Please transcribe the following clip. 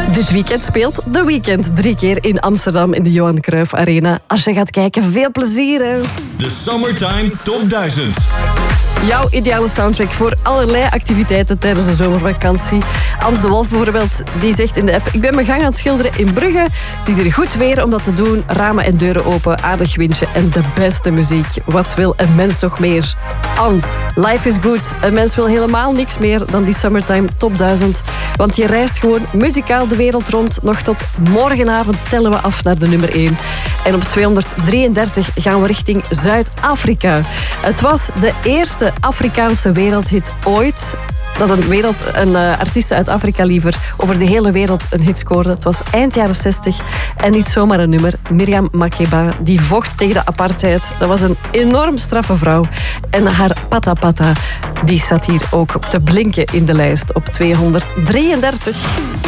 Dit weekend speelt The Weeknd 3 keer in Amsterdam in de Johan Cruijff Arena. Als je gaat kijken, veel plezier, hè. De Summertime Top 1000. Jouw ideale soundtrack voor allerlei activiteiten tijdens de zomervakantie. Ans de Wolf bijvoorbeeld, die zegt in de app: ik ben mijn gang aan het schilderen in Brugge. Het is hier goed weer om dat te doen. Ramen en deuren open, aardig windje en de beste muziek. Wat wil een mens toch meer? Ans, life is good. Een mens wil helemaal niks meer dan die Summertime Top 1000. Want je reist gewoon muzikaal de wereld rond. Nog tot morgenavond tellen we af naar de nummer 1. En op 233 gaan we richting Zuid-Afrika. Het was de eerste Afrikaanse wereldhit ooit. Dat een artiest uit Afrika liever over de hele wereld een hit scoorde. Het was eind jaren 60 en niet zomaar een nummer. Miriam Makeba, die vocht tegen de apartheid. Dat was een enorm straffe vrouw. En haar Pata Pata, die staat hier ook op te blinken in de lijst op 233.